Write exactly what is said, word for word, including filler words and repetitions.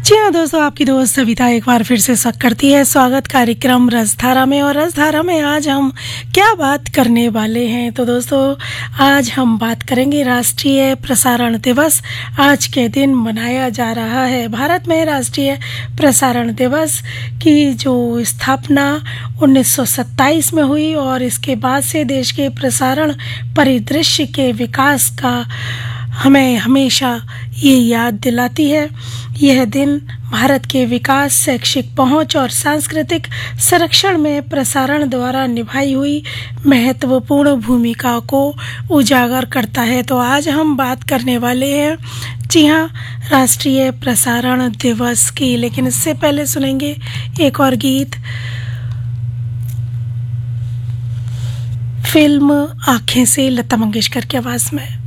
जी हाँ दोस्तों, आपकी दोस्त सविता एक बार फिर से स्वागत करती है स्वागत कार्यक्रम रसधारा में। और रसधारा में आज हम क्या बात करने वाले हैं, तो दोस्तों आज हम बात करेंगे राष्ट्रीय प्रसारण दिवस। आज के दिन मनाया जा रहा है। भारत में राष्ट्रीय प्रसारण दिवस की जो स्थापना उन्नीस सौ सत्ताईस में हुई और इसके बाद से देश के प्रसारण परिदृश्य के विकास का हमें हमेशा ये याद दिलाती है। यह दिन भारत के विकास, शैक्षिक पहुंच और सांस्कृतिक संरक्षण में प्रसारण द्वारा निभाई हुई महत्वपूर्ण भूमिका को उजागर करता है। तो आज हम बात करने वाले हैं, जी हाँ, राष्ट्रीय प्रसारण दिवस की। लेकिन इससे पहले सुनेंगे एक और गीत, फिल्म आँखें से, लता मंगेशकर की आवाज़ में।